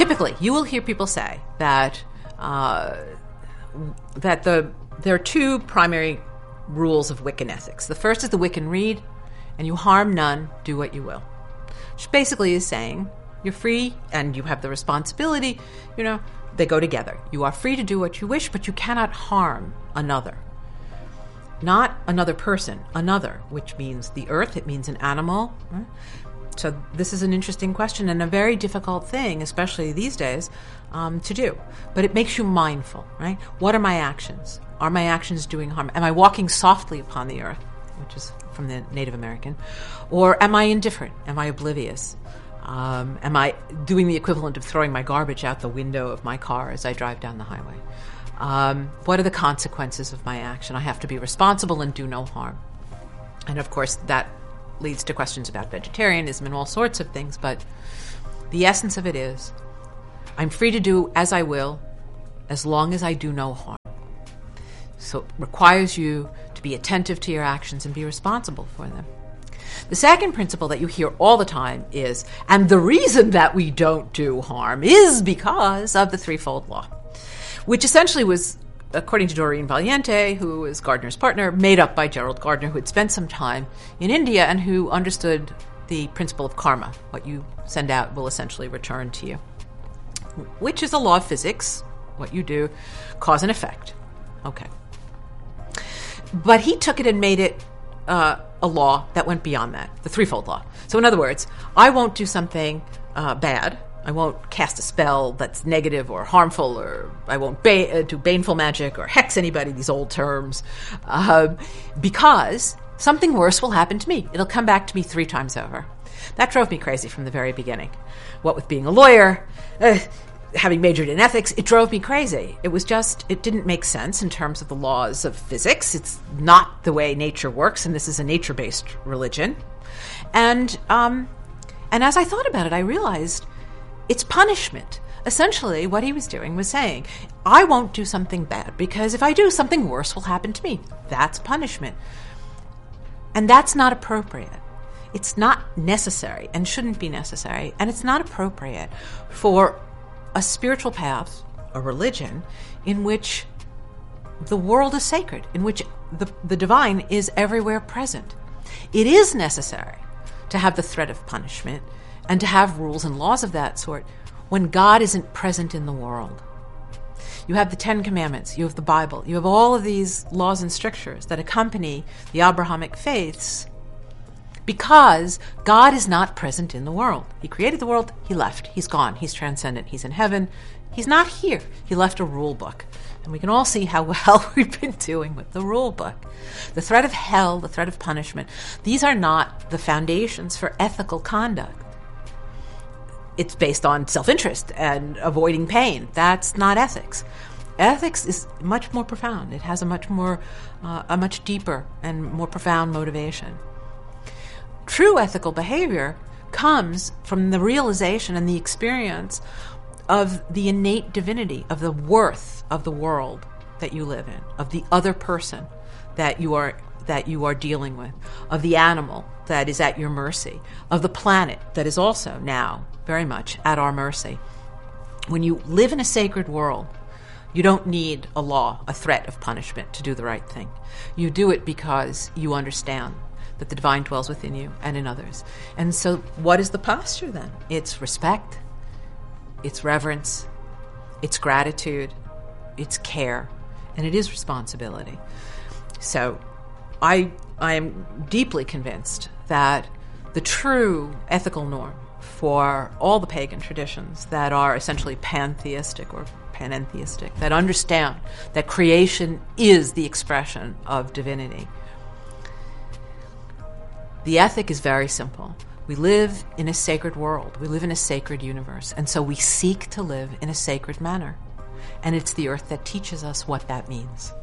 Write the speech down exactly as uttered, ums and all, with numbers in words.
typically, you will hear people say that uh, that the there are two primary rules of Wiccan ethics. The first is the Wiccan Rede, and you harm none, do what you will. Which basically is saying you're free and you have the responsibility, you know, they go together. You are free to do what you wish, but you cannot harm another. Not another person, another, which means the earth, it means an animal. Right? So this is an interesting question and a very difficult thing, especially these days, um, to do. But it makes you mindful, right? What are my actions? Are my actions doing harm? Am I walking softly upon the earth, which is from the Native American? Or am I indifferent? Am I oblivious? Um, am I doing the equivalent of throwing my garbage out the window of my car as I drive down the highway? Um, what are the consequences of my action? I have to be responsible and do no harm. And of course, that leads to questions about vegetarianism and all sorts of things, but the essence of it is, I'm free to do as I will, as long as I do no harm. So it requires you to be attentive to your actions and be responsible for them. The second principle that you hear all the time is, and the reason that we don't do harm is because of the threefold law, which essentially was, according to Doreen Valiente, who is Gardner's partner, made up by Gerald Gardner, who had spent some time in India and who understood the principle of karma. What you send out will essentially return to you, which is a law of physics. What you do, cause and effect. Okay. But he took it and made it uh, a law that went beyond that, the threefold law. So in other words, I won't do something uh, bad. I won't cast a spell that's negative or harmful, or I won't ba- uh, do baneful magic or hex anybody, these old terms, uh, because something worse will happen to me. It'll come back to me three times over. That drove me crazy from the very beginning. What with being a lawyer, uh, having majored in ethics, it drove me crazy. It was just, it didn't make sense in terms of the laws of physics. It's not the way nature works, and this is a nature-based religion. And um, and as I thought about it, I realized it's punishment. Essentially, what he was doing was saying, I won't do something bad, because if I do, something worse will happen to me. That's punishment. And that's not appropriate. It's not necessary and shouldn't be necessary. And it's not appropriate for a spiritual path, a religion, in which the world is sacred, in which the, the divine is everywhere present. It is necessary to have the threat of punishment and to have rules and laws of that sort when God isn't present in the world. You have the Ten Commandments, you have the Bible, you have all of these laws and strictures that accompany the Abrahamic faiths, because God is not present in the world. He created the world, he left, he's gone, he's transcendent, he's in heaven, he's not here. He left a rule book. And we can all see how well we've been doing with the rule book. The threat of hell, the threat of punishment, these are not the foundations for ethical conduct. It's based on self-interest and avoiding pain. That's not ethics. Ethics is much more profound. It has a much more, uh, a much deeper and more profound motivation. True ethical behavior comes from the realization and the experience of the innate divinity, of the worth of the world that you live in, of the other person that you are that you are dealing with, of the animal that is at your mercy, of the planet that is also now very much at our mercy. When you live in a sacred world, you don't need a law, a threat of punishment to do the right thing. You do it because you understand that the divine dwells within you and in others. And so what is the posture then? It's respect, it's reverence, it's gratitude, it's care, and it is responsibility. So I I am deeply convinced that the true ethical norm for all the pagan traditions that are essentially pantheistic or panentheistic, that understand that creation is the expression of divinity, the ethic is very simple. We live in a sacred world. We live in a sacred universe. And so we seek to live in a sacred manner. And it's the earth that teaches us what that means.